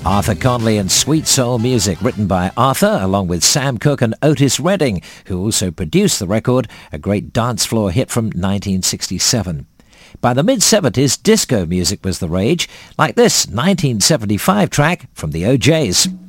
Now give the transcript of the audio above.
Arthur Conley and Sweet Soul Music, written by Arthur along with Sam Cooke and Otis Redding, who also produced the record, a great dance floor hit from 1967. By the mid-70s, disco music was the rage, like this 1975 track from the O'Jays.